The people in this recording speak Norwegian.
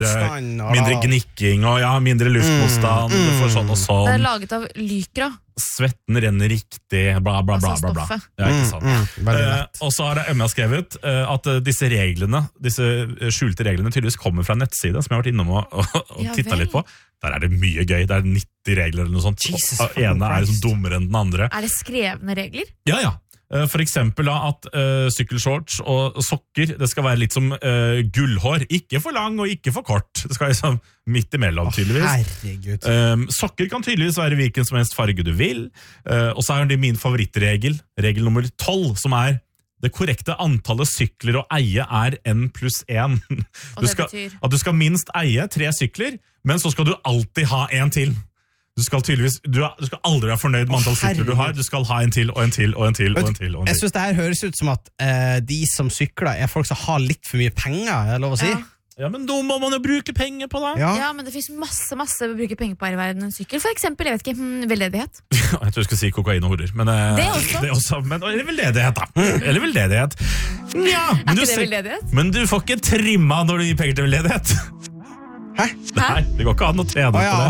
mindre gnikking og mindre luftmotstand, du får sånn og sånn. Det laget av lykra. Svetten renner riktig, bla bla bla, bla, bla. Ja, ikke sant. Og så har Emma skrevet at disse reglene, disse skjulte reglene tydeligvis kommer fra en nettside som jeg har vært innom og tittet litt på. Der det mye gøy, det 90 regler eller noe sånt. Og ene liksom dummere enn den andre. Det skrevne regler? Ja. For eksempel at sykkelshorts og sokker, det skal være litt som gullhår. Ikke for lang og ikke for kort. Det skal liksom midt imellom, tydeligvis. Herregud. Sokker kan tydeligvis være hvilken som helst farge du vil. Og så det min favorittregel, regel nummer 12, som det korrekte antallet sykler å eie N+1. At du skal minst eie 3 sykler, men så skal du alltid ha en til. Du skal aldri være fornøyd med antall sykler du har. Du skal ha en til, og en til, og en til, og en til. Jeg synes det her høres ut som at de som sykler folk som har litt for mye penger, lov å si? Ja, men da må man jo bruke penger på det. Ja, men det finnes masse å bruke penger på her i verden en sykkel. For eksempel, jeg vet ikke, veldedighet. Jeg tror jeg skulle si kokain og horer. Men, det også. Eller veldedighet, da. Eller veldedighet. Ja, men ikke det veldedighet? Men du får ikke trimma når du gir penger til veldedighet. Hæ? Nei, det går ikke an å trene på det.